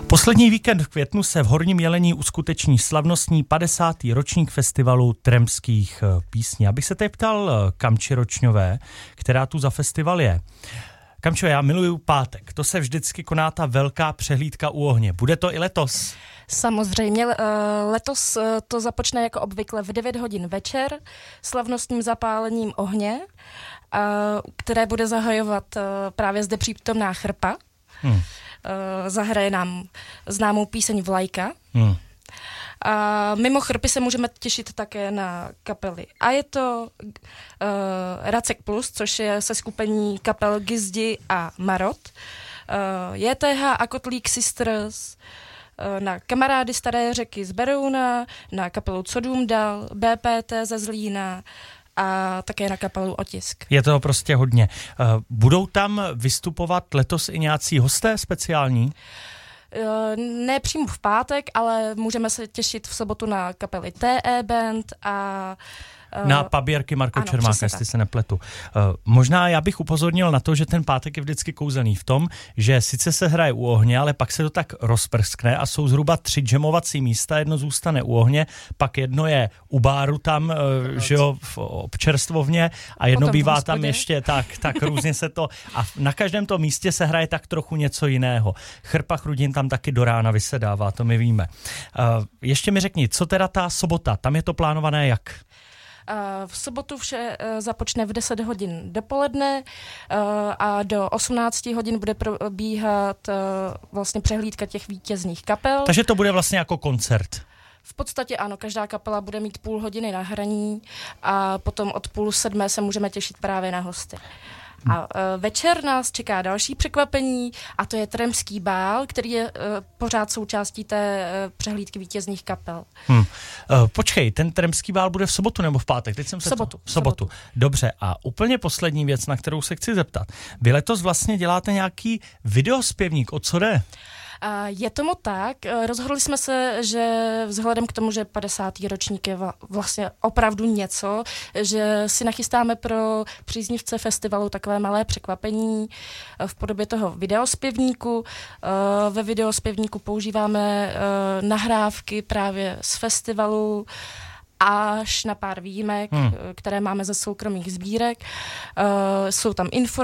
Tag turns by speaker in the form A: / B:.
A: Poslední víkend v květnu se v Horním Jelení uskuteční slavnostní 50. ročník festivalu Tremských písní. Abych se teď ptal Kamči Ročňové, která tu za festival je. Kamčo, já miluju pátek. To se vždycky koná ta velká přehlídka u ohně. Bude to i letos?
B: Samozřejmě, letos to započne jako obvykle v 9 hodin večer slavnostním zapálením ohně, které bude zahajovat právě zde přítomná Chrpa. Zahraje nám známou píseň Vlajka. A mimo Chrpy se můžeme těšit také na kapely. A je to Racek Plus, což je seskupení kapel Gizdi a Marot. JTH a Kotlík Sisters, na Kamarády Staré řeky z Berouna, na kapelu Co dům dal, BPT ze Zlína a také na kapelu Otisk.
A: Je toho prostě hodně. Budou tam vystupovat letos i nějací hosté speciální?
B: Ne přímo v pátek, ale můžeme se těšit v sobotu na kapely TE Band a
A: na paběrky Marko Čermáka, jestli se nepletu. Možná já bych upozornil na to, že ten pátek je vždycky kouzelný v tom, že sice se hraje u ohně, ale pak se to tak rozprskne a jsou zhruba 3 džemovací místa, jedno zůstane u ohně, pak jedno je u báru tam, že jo, v občerstvovně a jedno potom bývá tam ještě tak různě se to a na každém tom místě se hraje tak trochu něco jiného. Chrpa Chrudin tam taky do rána vysedává, to my víme. Ještě mi řekni, co teda ta sobota, tam je to plánované jak?
B: V sobotu vše započne v 10 hodin dopoledne a do 18 hodin bude probíhat vlastně přehlídka těch vítězných kapel. Takže
A: to bude vlastně jako koncert.
B: V podstatě ano, každá kapela bude mít půl hodiny na hraní a potom od 6:30 se můžeme těšit právě na hosty. A večer nás čeká další překvapení a to je Tremský bál, který je pořád součástí té přehlídky vítězných kapel.
A: Počkej, ten Tremský bál bude v sobotu nebo v pátek? Teď jsem
B: v sobotu.
A: Dobře, a úplně poslední věc, na kterou se chci zeptat. Vy letos vlastně děláte nějaký videospěvník, o co jde?
B: Je tomu tak. Rozhodli jsme se, že vzhledem k tomu, že 50. ročník je vlastně opravdu něco, že si nachystáme pro příznivce festivalu takové malé překvapení v podobě toho videospěvníku. Ve videospěvníku používáme nahrávky právě z festivalu, až na pár výjimek, které máme ze soukromých sbírek. Jsou tam informace,